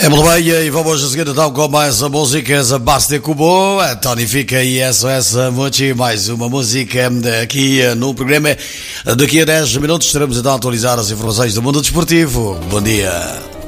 É muito bem, e vamos a seguir então com mais músicas a base de Cubo, a Tony Fica e SOS Mochi, mais uma música aqui no programa. Daqui a 10 minutos estaremos então a atualizar as informações do mundo desportivo. Bom dia.